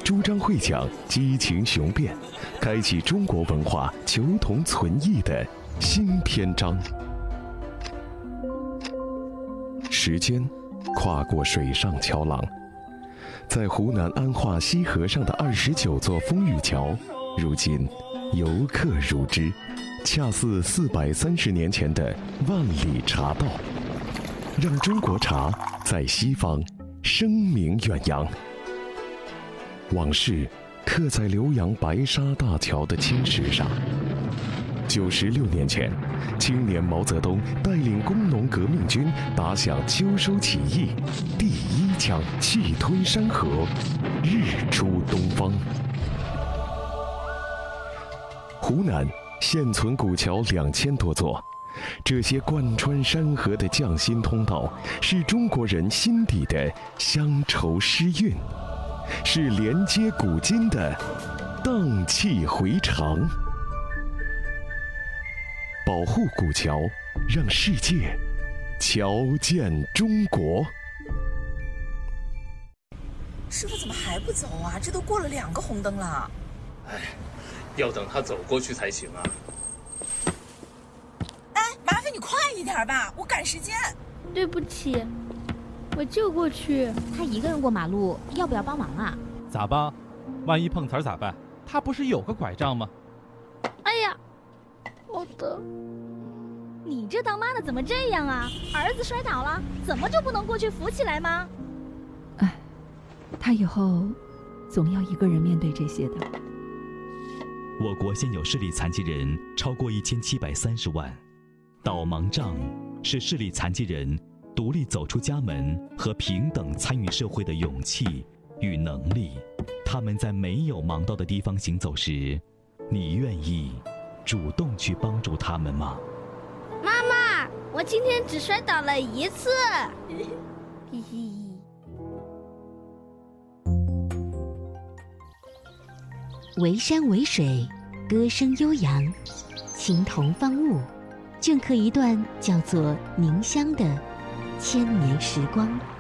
主张会讲激情雄辩，开启中国文化求同存异的新篇章。时间跨过水上桥廊，在湖南安化西河上的29座风雨桥，如今游客如织，恰似430年前的万里茶道，让中国茶在西方声名远扬。往事刻在浏阳白沙大桥的青石上。96年前，青年毛泽东带领工农革命军打响秋收起义，第一枪气吞山河，日出东方。湖南现存古桥2000多座，这些贯穿山河的匠心通道，是中国人心底的乡愁诗韵，是连接古今的荡气回肠。保护古桥，让世界瞧见中国。 师傅怎么还不走啊？这都过了2个红灯了。 哎，要等他走过去才行啊。 哎，麻烦你快一点吧，我赶时间。 对不起，我就过去。 他一个人过马路，要不要帮忙啊？ 咋帮？万一碰瓷儿咋办？他不是有个拐杖吗？ 哎呀，好疼！ 你这当妈的怎么这样啊？儿子摔倒了，怎么就不能过去扶起来吗？ 哎，他以后总要一个人面对这些的。 我国现有视力残疾人超过1730万，导盲杖是视力残疾人独立走出家门和平等参与社会的勇气与能力。他们在没有盲道的地方行走时，你愿意主动去帮助他们吗？ 妈妈，我今天只摔倒了1次。嘿嘿。 围山围水，歌声悠扬，青铜方物，镌刻一段叫做凝香的千年时光。